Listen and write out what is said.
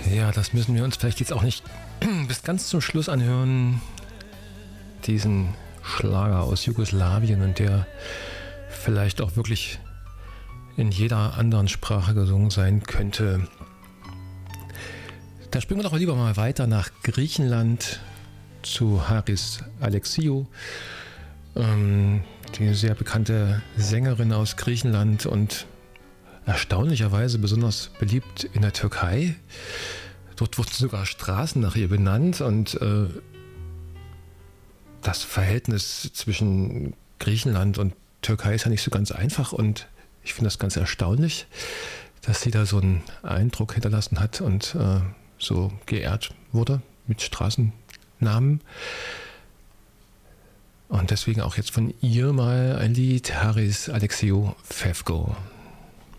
Ja, das müssen wir uns vielleicht jetzt auch nicht bis ganz zum Schluss anhören. Diesen Schlager aus Jugoslawien und der vielleicht auch wirklich in jeder anderen Sprache gesungen sein könnte. Da springen wir doch lieber mal weiter nach Griechenland zu Haris Alexiou, die sehr bekannte Sängerin aus Griechenland und erstaunlicherweise besonders beliebt in der Türkei. Dort wurden sogar Straßen nach ihr benannt und das Verhältnis zwischen Griechenland und Türkei ist ja nicht so ganz einfach und ich finde das ganz erstaunlich, dass sie da so einen Eindruck hinterlassen hat und so geehrt wurde mit Straßennamen. Und deswegen auch jetzt von ihr mal ein Lied, Haris Alexiou, Fevko.